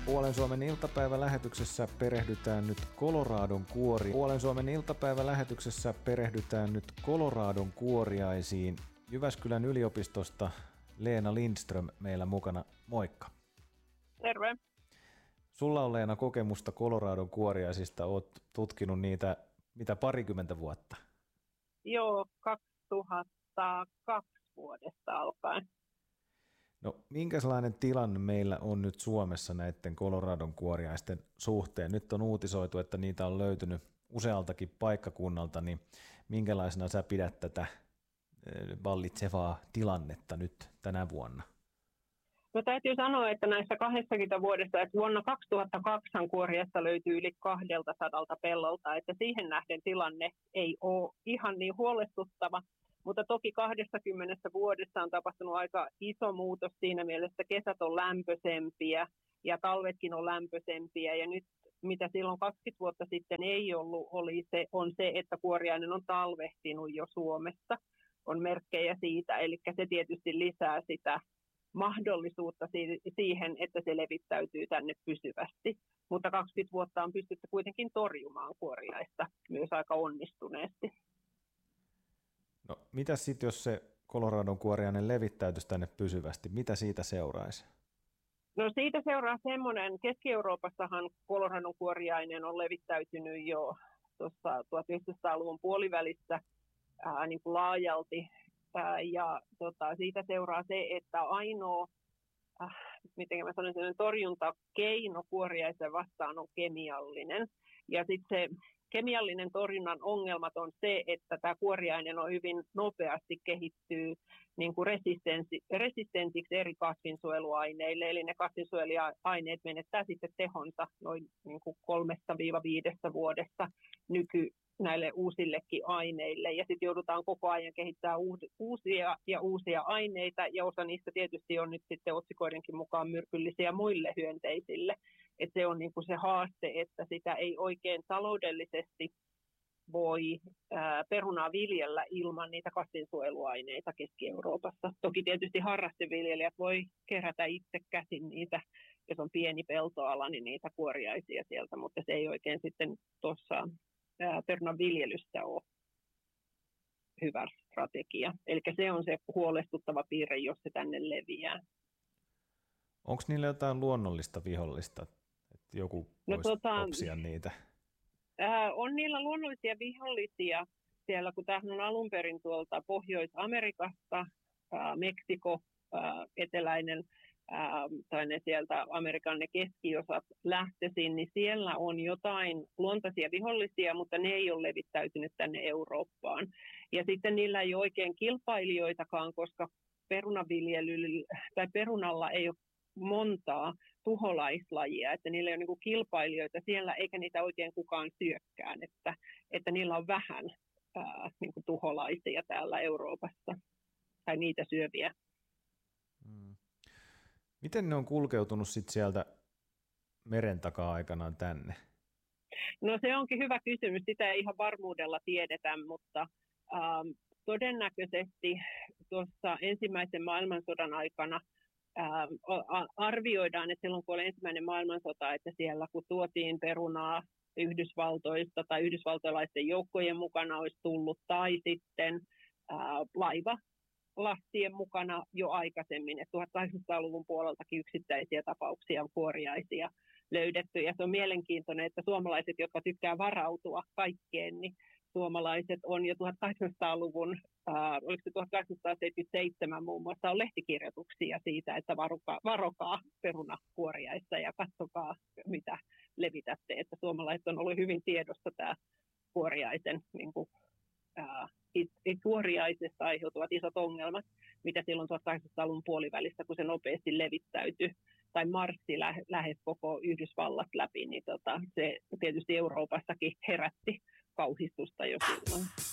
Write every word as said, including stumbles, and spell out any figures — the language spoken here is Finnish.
Puolen Suomen iltapäivälähetyksessä perehdytään nyt Coloradon kuori. Puolen Suomen iltapäivälähetyksessä perehdytään nyt Coloradon kuoriaisiin. Jyväskylän yliopistosta Leena Lindström meillä mukana. Moikka. Terve. Sulla on, Leena, kokemusta Coloradon kuoriaisista. Oot tutkinut niitä mitä parikymmentä vuotta? Joo, kaksituhattakaksi vuodesta alkaen. No, minkälainen tilanne meillä on nyt Suomessa näiden Coloradon kuoriaisten suhteen? Nyt on uutisoitu, että niitä on löytynyt usealtakin paikkakunnalta, niin minkälaisena sä pidät tätä vallitsevaa tilannetta nyt tänä vuonna? No täytyy sanoa, että näissä kahdessakymmenessä vuodessa, että vuonna kaksituhattakaksi kuoriaista löytyy yli kaksisataa pellolta, että siihen nähden tilanne ei ole ihan niin huolestuttava. Mutta toki kahdessakymmenessä vuodessa on tapahtunut aika iso muutos siinä mielessä, että kesät on lämpöisempiä ja talvetkin on lämpöisempiä. Ja nyt mitä silloin kaksikymmentä vuotta sitten ei ollut, oli se, on se, että kuoriainen on talvehtinut jo Suomessa. On merkkejä siitä, eli se tietysti lisää sitä mahdollisuutta siihen, että se levittäytyy tänne pysyvästi. Mutta kaksikymmentä vuotta on pystytty kuitenkin torjumaan kuoriaista myös aika onnistuneesti. No, mitä sitten, jos se Coloradon kuoriainen levittäytyisi tänne pysyvästi? Mitä siitä seuraisi? No siitä seuraa semmoinen, Keski-Euroopassahan Coloradon kuoriainen on levittäytynyt jo tuossa tuhatyhdeksänsataaluvun puolivälissä ää, niin kuin laajalti. Ää, ja tota, siitä seuraa se, että ainoa äh, miten mä sanoisin, torjuntakeino kuoriaisen vastaan on kemiallinen. Ja sitten se kemiallinen torjunnan ongelmat on se, että tämä kuoriainen on hyvin nopeasti kehittyy niin kuin resistensiksi eri kasvinsuojeluaineille, eli ne kasvinsuojeluaineet menettää sitten tehonsa noin niin kuin kolmesta viidessä vuodessa nyky näille uusillekin aineille, ja sitten joudutaan koko ajan kehittämään uusia ja uusia aineita, ja osa niistä tietysti on nyt sitten otsikoidenkin mukaan myrkyllisiä muille hyönteisille. Että se on niin kuin se haaste, että sitä ei oikein taloudellisesti voi ää, perunaa viljellä ilman niitä kasvinsuojeluaineita Keski-Euroopassa. Toki tietysti harrasteviljelijät voi kerätä itse käsin niitä, jos on pieni peltoala, niin niitä kuoriaisia sieltä, mutta se ei oikein sitten tuossa perunan viljelystä ole hyvä strategia. Eli se on se huolestuttava piirre, jos se tänne leviää. Onko niillä jotain luonnollista vihollista, että joku no, voisi tota, opsia niitä? Ää, on niillä luonnollisia vihollisia siellä, kun tämähän on alun perin tuolta Pohjois-Amerikasta, ää, Meksiko, ää, eteläinen, ää, tai ne sieltä Amerikan ne keskiosat lähtöisin, niin siellä on jotain luontaisia vihollisia, mutta ne ei ole levittäytynyt tänne Eurooppaan. Ja sitten niillä ei ole oikein kilpailijoitakaan, koska perunaviljelyllä tai perunalla ei ole montaa tuholaislajia, että niillä ei ole niin kuin kilpailijoita siellä, eikä niitä oikein kukaan syökkään, että, että niillä on vähän ää, niin kuin tuholaisia täällä Euroopassa, tai niitä syöviä. Hmm. Miten ne on kulkeutunut sit sieltä meren takaa aikanaan tänne? No se onkin hyvä kysymys, sitä ei ihan varmuudella tiedetä, mutta ähm, todennäköisesti tuossa ensimmäisen maailmansodan aikana arvioidaan, että silloin kun oli ensimmäinen maailmansota, että siellä kun tuotiin perunaa Yhdysvaltoista tai yhdysvaltalaisten joukkojen mukana olisi tullut, tai sitten ää, laivalastien mukana jo aikaisemmin, että tuhatkahdeksansataaluvun puoleltakin yksittäisiä tapauksia on kuoriaisia löydetty, ja se on mielenkiintoinen, että suomalaiset, jotka tykkää varautua kaikkeen, niin suomalaiset on jo tuhatkahdeksansataaluvun, äh, oliko se tuhatkahdeksansataaseitsemänkymmentäseitsemän muun muassa, on lehtikirjoituksia siitä, että varokaa, varokaa perunakuoriaista ja katsokaa, mitä levitätte. Että suomalaiset on ollut hyvin tiedossa tämä kuoriaisen, niin kuin, äh, it, it, kuoriaisesta aiheutuvat isot ongelmat, mitä silloin tuhatkahdeksansataaluvun puolivälissä, kun se nopeasti levittäytyi tai marssi lä- lähes koko Yhdysvallat läpi, niin tota, se tietysti Euroopassakin herätti kauhistusta jo silloin.